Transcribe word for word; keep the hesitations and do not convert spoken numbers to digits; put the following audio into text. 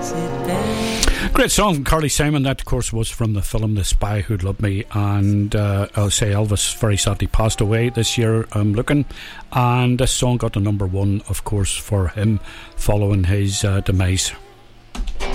Great song from Carly Simon. That, of course, was from the film The Spy Who Loved Me. And uh, I'll say Elvis very sadly passed away this year, I'm looking. And this song got to number one, of course, for him following his uh, demise.